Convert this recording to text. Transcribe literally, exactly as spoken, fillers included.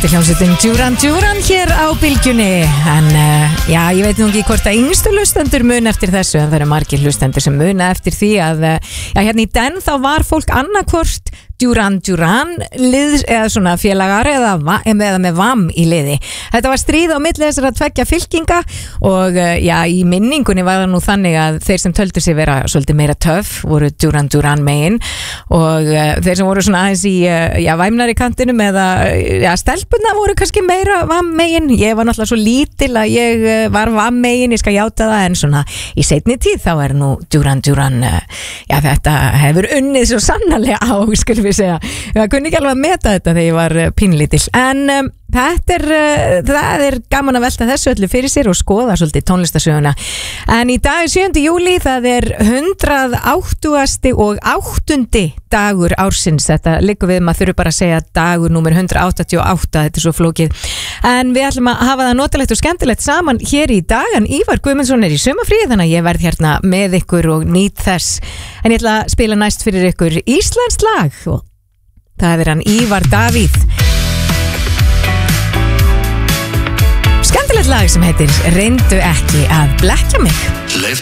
Þetta er hljómsveitin Duran Duran hér á Bylgjunni. En uh, já, ég veit nú ekki hvort að yngstu hlustendur muna eftir þessu, en það eru margir hlustendur sem muna eftir því að uh, já, hérna í den þá var fólk annarkvort Duran Duran lið, eða svona félagar eða, eða með V A M í liði. Þetta var stríð á milli þessara tveggja fylkinga og uh, já, í minningunni var það nú þannig að þeir sem töldu sig vera svolítið meira töff voru Duran Duran megin og uh, þeir sem voru svona aðeins í uh, já, væmnari kantinum eða já, stelpuna voru kannski meira V A M megin. Ég var náttúrulega svo lítil að ég uh, var V A M megin, ég skal játa það, en svona í seinni tíð þá er nú Duran Duran uh, já, þetta hefur unnið svo sannarlega á, skulum við segja. Ég kunni ekki alveg að meta þetta þegar ég var pínlítil, en um, þetta er, uh, það er gaman að velta þessu öllu fyrir sér og skoða svolítið tónlistasöguna. En í dag er sjöunda júlí, það er hundrað áttugasti og áttundi dagur ársins. Þetta liggur við, maður þurfi bara að segja dagur númer hundrað áttatíu og átta, þetta er svo flókið. En við ætlum að hafa það notalegt og skemmtilegt saman hér í dag, en Ívar Guðmundsson er í sumafríi, þannig að ég verð hérna með ykkur og nýt þess. En ég ætla að spila næst fyrir ykkur íslenskt lag og það er hann Ívar Davíð. Skemmtilegt lag sem heitir Reyndu ekki að blekkja mig.